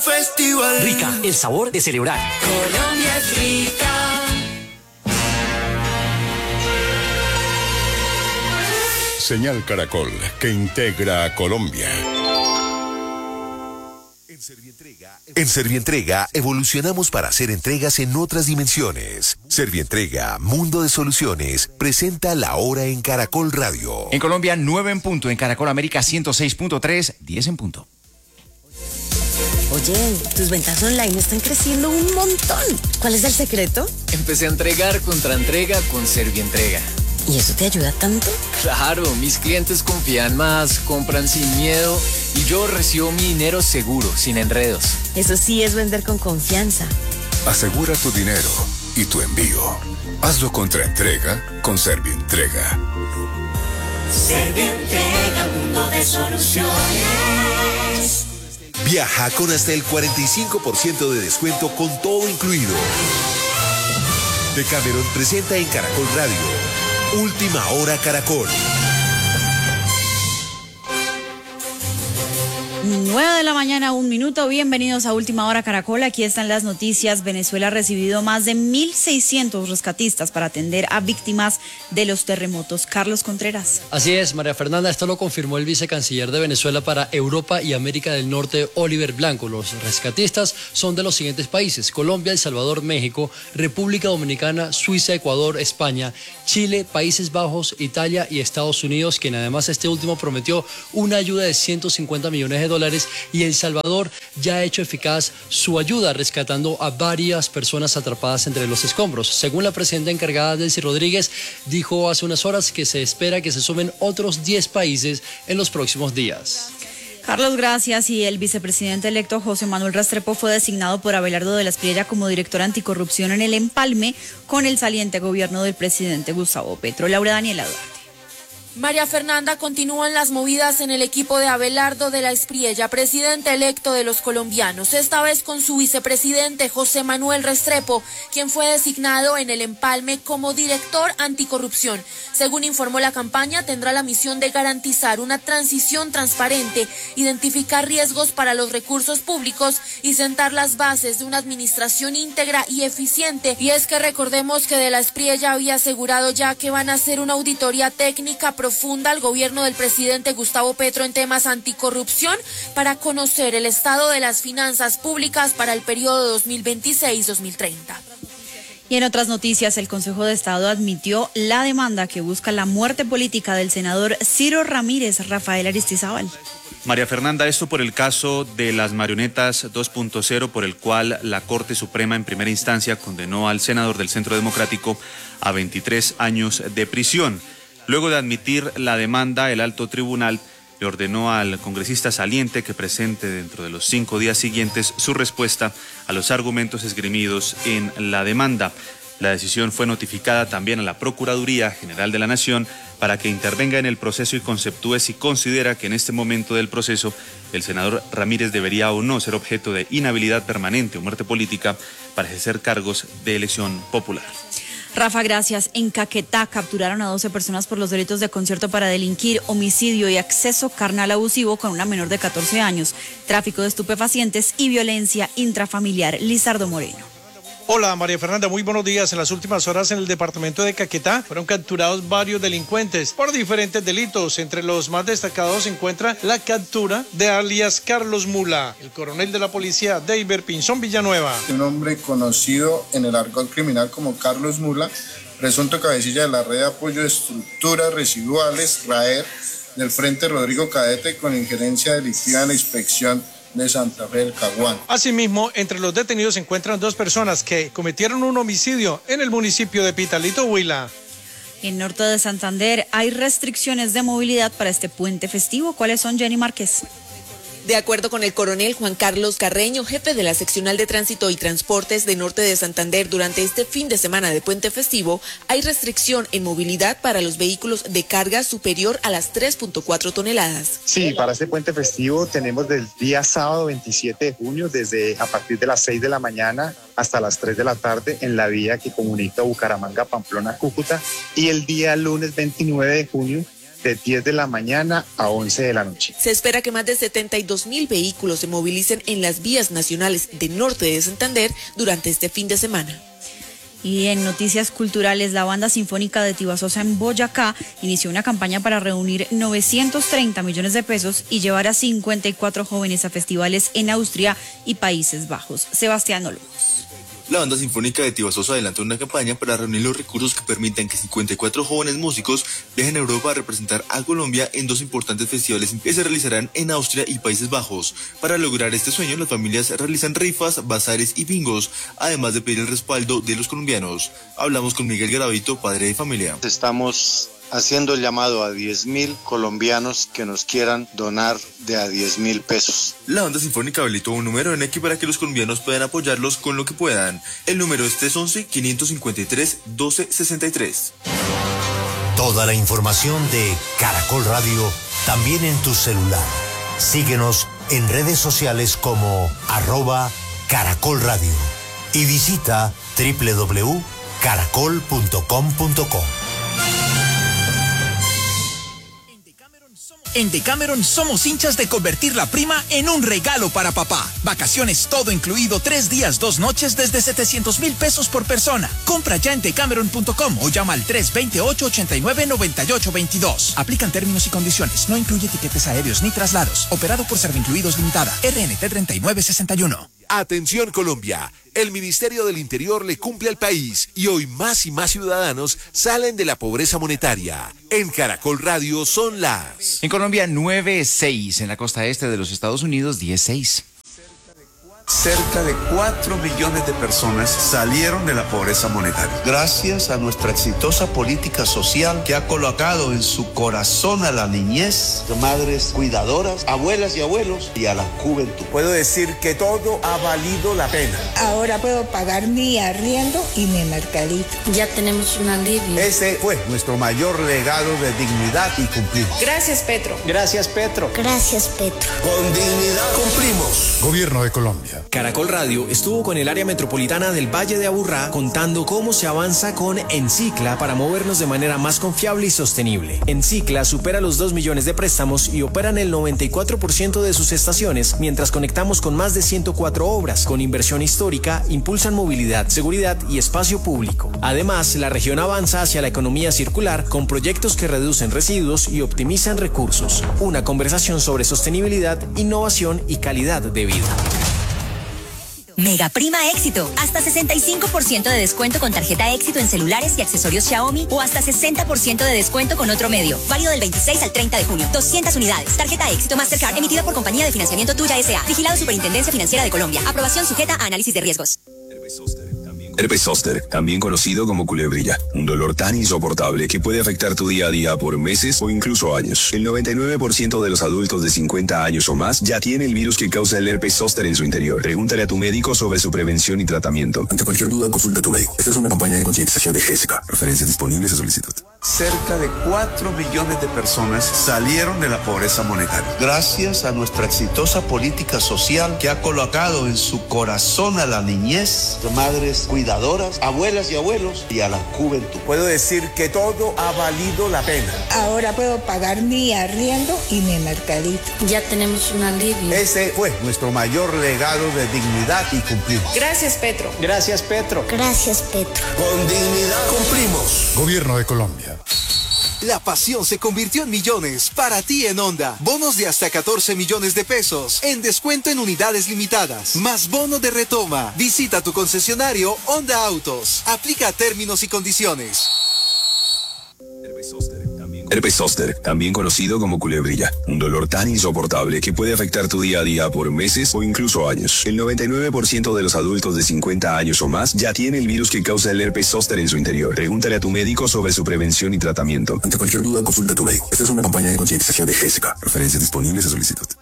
festival. Rica, el sabor de celebrar. Colombia es rica. Señal Caracol, que integra a Colombia. En Servientrega evolucionamos para hacer entregas en otras dimensiones. Servientrega, Mundo de Soluciones, presenta La Hora en Caracol Radio. En Colombia, 9 en punto. En Caracol América, 106.3, 10 en punto. Oye, tus ventas online están creciendo un montón. ¿Cuál es el secreto? Empecé a entregar contra entrega con Servientrega. ¿Y eso te ayuda tanto? Claro, mis clientes confían más, compran sin miedo y yo recibo mi dinero seguro, sin enredos. Eso sí es vender con confianza. Asegura tu dinero y tu envío. Hazlo contra entrega con Servientrega. Servientrega, mundo de soluciones. Viaja con hasta el 45% de descuento con todo incluido. Decameron presenta en Caracol Radio Última Hora Caracol. 9 de la mañana, 1 minuto. Bienvenidos a Última Hora Caracol. Aquí están las noticias. Venezuela ha recibido más de 1.600 rescatistas para atender a víctimas de los terremotos. Carlos Contreras. Así es, María Fernanda. Esto lo confirmó el vicecanciller de Venezuela para Europa y América del Norte, Oliver Blanco. Los rescatistas son de los siguientes países: Colombia, El Salvador, México, República Dominicana, Suiza, Ecuador, España, Chile, Países Bajos, Italia y Estados Unidos, quien además este último prometió una ayuda de 150 millones de dólares, y El Salvador ya ha hecho eficaz su ayuda rescatando a varias personas atrapadas entre los escombros. Según la presidenta encargada, Delcy Rodríguez, dijo hace unas horas que se espera que se sumen otros 10 países en los próximos días. Carlos, gracias. Y el vicepresidente electo José Manuel Restrepo fue designado por Abelardo de la Espriella como director anticorrupción en el empalme con el saliente gobierno del presidente Gustavo Petro. Laura Daniela Duarte. María Fernanda, continúan las movidas en el equipo de Abelardo de la Espriella, presidente electo de los colombianos, esta vez con su vicepresidente José Manuel Restrepo, quien fue designado en el empalme como director anticorrupción. Según informó la campaña, tendrá la misión de garantizar una transición transparente, identificar riesgos para los recursos públicos y sentar las bases de una administración íntegra y eficiente. Y es que recordemos que de la Espriella había asegurado ya que van a hacer una auditoría técnica profunda al gobierno del presidente Gustavo Petro en temas anticorrupción para conocer el estado de las finanzas públicas para el periodo 2026-2030. Y en otras noticias, el Consejo de Estado admitió la demanda que busca la muerte política del senador Ciro Ramírez. Rafael Aristizábal. María Fernanda, esto por el caso de las marionetas 2.0, por el cual la Corte Suprema en primera instancia condenó al senador del Centro Democrático a 23 años de prisión. Luego de admitir la demanda, el alto tribunal le ordenó al congresista saliente que presente dentro de los 5 días siguientes su respuesta a los argumentos esgrimidos en la demanda. La decisión fue notificada también a la Procuraduría General de la Nación para que intervenga en el proceso y conceptúe si considera que en este momento del proceso el senador Ramírez debería o no ser objeto de inhabilidad permanente o muerte política para ejercer cargos de elección popular. Rafa, gracias. En Caquetá capturaron a 12 personas por los delitos de concierto para delinquir, homicidio y acceso carnal abusivo con una menor de 14 años, tráfico de estupefacientes y violencia intrafamiliar. Lizardo Moreno. Hola María Fernanda, muy buenos días. En las últimas horas en el departamento de Caquetá fueron capturados varios delincuentes por diferentes delitos. Entre los más destacados se encuentra la captura de alias Carlos Mula, el coronel de la policía Deiber Pinzón Villanueva. Un hombre conocido en el argot criminal como Carlos Mula, presunto cabecilla de la red de apoyo de estructuras residuales RAER del Frente Rodrigo Cadete con injerencia delictiva en la inspección de Santa Fe del Caguán. Asimismo, entre los detenidos se encuentran 2 personas que cometieron un homicidio en el municipio de Pitalito, Huila. En norte de Santander hay restricciones de movilidad para este puente festivo. ¿Cuáles son, Jenny Márquez? De acuerdo con el coronel Juan Carlos Carreño, jefe de la seccional de tránsito y transportes de Norte de Santander, durante este fin de semana de puente festivo hay restricción en movilidad para los vehículos de carga superior a las 3.4 toneladas. Sí, para este puente festivo tenemos del día sábado 27 de junio, desde a partir de las 6 de la mañana hasta las 3 de la tarde en la vía que comunica Bucaramanga, Pamplona, Cúcuta, y el día lunes 29 de junio de 10 de la mañana a 11 de la noche. Se espera que más de 72.000 vehículos se movilicen en las vías nacionales del norte de Santander durante este fin de semana. Y en noticias culturales, la Banda Sinfónica de Tibasosa en Boyacá inició una campaña para reunir 930 millones de pesos y llevar a 54 jóvenes a festivales en Austria y Países Bajos. Sebastián Olmos. La Banda Sinfónica de Tibasosa adelantó una campaña para reunir los recursos que permitan que 54 jóvenes músicos viajen a Europa a representar a Colombia en 2 importantes festivales que se realizarán en Austria y Países Bajos. Para lograr este sueño, las familias realizan rifas, bazares y bingos, además de pedir el respaldo de los colombianos. Hablamos con Miguel Garavito, padre de familia. Estamos haciendo el llamado a 10.000 colombianos que nos quieran donar de a 10.000 pesos. La Banda Sinfónica habilitó un número en X para que los colombianos puedan apoyarlos con lo que puedan. El número es 311-553-1263. Toda la información de Caracol Radio también en tu celular. Síguenos en redes sociales como @Caracol Radio y visita www.caracol.com.co. En Decameron somos hinchas de convertir la prima en un regalo para papá. Vacaciones todo incluido, 3 días, 2 noches desde 700,000 pesos por persona. Compra ya en decameron.com o llama al 328-89-9822. Aplican términos y condiciones. No incluye tiquetes aéreos ni traslados. Operado por Servincluidos Limitada. RNT 3961. Atención Colombia, el Ministerio del Interior le cumple al país y hoy más y más ciudadanos salen de la pobreza monetaria. En Caracol Radio son las... En Colombia 9.6, en la costa este de los Estados Unidos 10.6. Cerca de 4 millones de personas salieron de la pobreza monetaria. Gracias a nuestra exitosa política social que ha colocado en su corazón a la niñez, madres cuidadoras, abuelas y abuelos y a la juventud. Puedo decir que todo ha valido la pena. Ahora puedo pagar mi arriendo y mi mercadito. Ya tenemos un alivio. Ese fue nuestro mayor legado de dignidad y cumplir. Gracias, Petro. Gracias, Petro. Gracias, Petro. Con dignidad cumplimos. Gobierno de Colombia. Caracol Radio estuvo con el área metropolitana del Valle de Aburrá contando cómo se avanza con Encicla para movernos de manera más confiable y sostenible. Encicla supera los 2 millones de préstamos y opera en el 94% de sus estaciones, mientras conectamos con más de 104 obras. Con inversión histórica, impulsan movilidad, seguridad y espacio público. Además, la región avanza hacia la economía circular con proyectos que reducen residuos y optimizan recursos. Una conversación sobre sostenibilidad, innovación y calidad de vida. Mega Prima Éxito. Hasta 65% de descuento con tarjeta Éxito en celulares y accesorios Xiaomi o hasta 60% de descuento con otro medio. Válido del 26 al 30 de junio. 200 unidades. Tarjeta Éxito Mastercard emitida por Compañía de Financiamiento Tuya S.A. Vigilado Superintendencia Financiera de Colombia. Aprobación sujeta a análisis de riesgos. Herpes zóster, también conocido como culebrilla, un dolor tan insoportable que puede afectar tu día a día por meses o incluso años. El 99% de los adultos de 50 años o más ya tiene el virus que causa el herpes zóster en su interior. Pregúntale a tu médico sobre su prevención y tratamiento. Ante cualquier duda, consulta a tu médico. Esta es una campaña de concientización de Jessica. Referencias disponibles a solicitud. Cerca de 4 millones de personas salieron de la pobreza monetaria. Gracias a nuestra exitosa política social que ha colocado en su corazón a la niñez, madres cuidadoras, abuelas y abuelos y a la juventud. Puedo decir que todo ha valido la pena. Ahora puedo pagar mi arriendo y mi mercadito. Ya tenemos un alivio. Ese fue nuestro mayor legado de dignidad y cumplir. Gracias, Petro. Gracias, Petro. Gracias, Petro. Con dignidad cumplimos. Gobierno de Colombia. La pasión se convirtió en millones para ti en Honda. Bonos de hasta 14 millones de pesos. En descuento en unidades limitadas. Más bono de retoma. Visita tu concesionario Honda Autos. Aplica términos y condiciones. Herpes zóster, también conocido como culebrilla, un dolor tan insoportable que puede afectar tu día a día por meses o incluso años. El 99% de los adultos de 50 años o más ya tiene el virus que causa el herpes zóster en su interior. Pregúntale a tu médico sobre su prevención y tratamiento. Ante cualquier duda, consulta a tu médico. Esta es una campaña de concientización de Jessica. Referencias disponibles a solicitud.